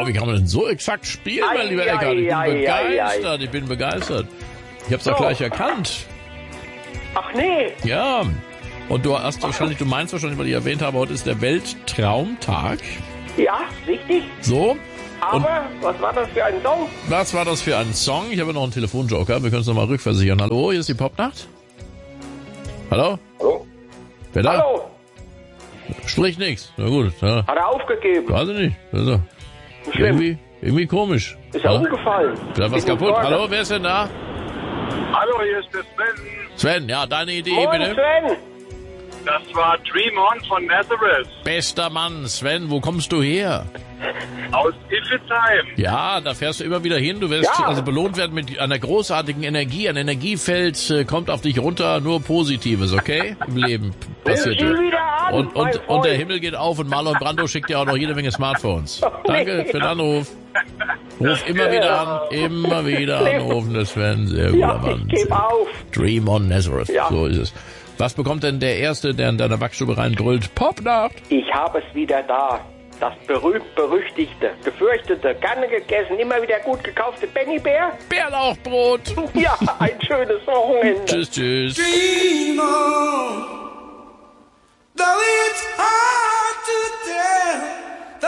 Boah, wie kann man denn so exakt spielen, mein lieber Eckhard? Ich bin begeistert. Ich hab's doch gleich erkannt. Ach nee. Ja. Und du meinst wahrscheinlich, weil ich erwähnt habe, heute ist der Welttraumtag. Ja, richtig. So. Aber, was war das für ein Song? Was war das für ein Song? Ich habe noch einen Telefonjoker. Wir können es nochmal rückversichern. Hallo, hier ist die Popnacht. Hallo? Hallo? Wer da? Hallo? Spricht nichts. Na gut. Ja. Hat er aufgegeben? Weiß ich nicht. Also, irgendwie komisch. Ist er umgefallen? Vielleicht was kaputt. Hallo, wer ist denn da? Hallo, hier ist der Sven. Sven, ja, deine Idee Moin, bitte. Sven. Das war Dream On von Nazareth Bester Mann, Sven, wo kommst du her? aus Iffelsheim. Ja, da fährst du immer wieder hin. Du wirst also belohnt werden mit einer großartigen Energie. Ein Energiefeld kommt auf dich runter, nur Positives, okay? Im Leben passiert Ruf ihn wieder an, mein und Freund. der Himmel geht auf und Marlon Brando schickt dir auch noch jede Menge Smartphones. Danke für den Anruf. Ruf immer wieder anrufen, der Sven. Sehr guter Ja, Mann. ich gebe auf. Dream on Nazareth, Ja. so ist es. Was bekommt denn der Erste, der in deiner Backstube reinbrüllt? Popnacht! Ich habe es wieder da. Das berühmt-berüchtigte, gefürchtete, gerne gegessen, immer wieder gut gekaufte Benny Bär. Bärlauchbrot! Ja, ein schönes Wochenende. Tschüss. Dream on.